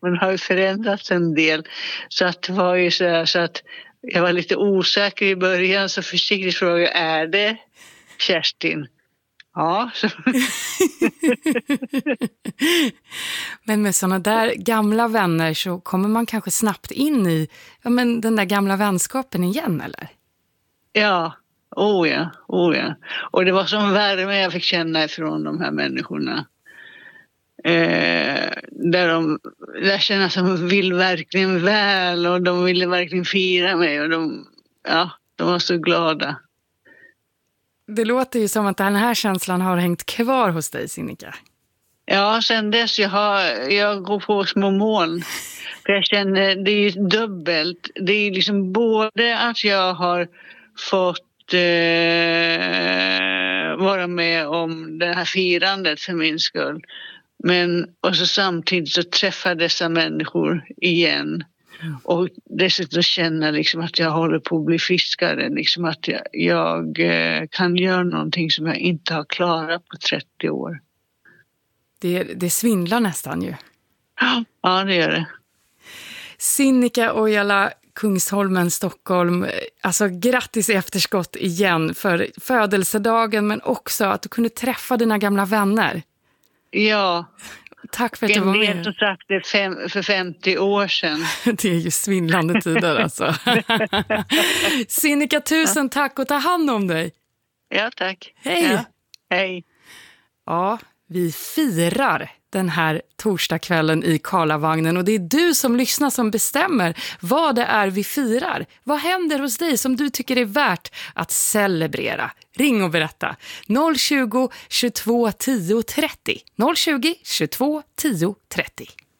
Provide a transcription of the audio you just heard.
Man har ju förändrats en del. Så att det var ju så att jag var lite osäker i början, så försiktigt frågade jag, är det Kerstin? Ja. Men med såna där gamla vänner så kommer man kanske snabbt in i den där gamla vänskapen igen, eller? Ja, oh ja. Och det var som värme jag fick känna ifrån de här människorna. Där känner att de vill verkligen väl, och de ville verkligen fira mig, och de var så glada. Det låter ju som att den här känslan har hängt kvar hos dig, Sinikka. Ja, sen dess jag går på små moln. För jag känner, det är ju dubbelt. Det är liksom både att jag har fått vara med om det här firandet för min skull. Och så samtidigt så träffar dessa människor igen. Och dessutom känna liksom att jag håller på att bli friskare. Liksom att jag kan göra någonting som jag inte har klarat på 30 år. Det svindlar nästan ju. Ja, det gör det. Sinikka Ojala, Kungsholmen, Stockholm. Alltså grattis i efterskott igen för födelsedagen, men också att du kunde träffa dina gamla vänner. Ja. Tack för att du var med. Det som sagt det för 50 år sedan. Det är ju svindlande tider alltså. Sinikka, tusen tack och ta hand om dig. Ja, tack. Hej. Ja, hej. Ja, vi firar den här torsdagskvällen i Karlavagnen, och det är du som lyssnar som bestämmer vad det är vi firar. Vad händer hos dig som du tycker är värt att celebrera? Ring och berätta. 020 22 10 30. 020 22 10 30.